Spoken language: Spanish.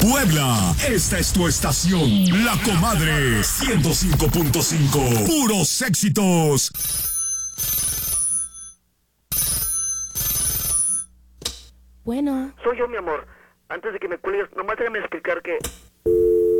Puebla, esta es tu estación. La Comadre 105.5. Puros éxitos. Bueno. Soy yo, mi amor. Antes de que me cuelgues, nomás déjame explicar que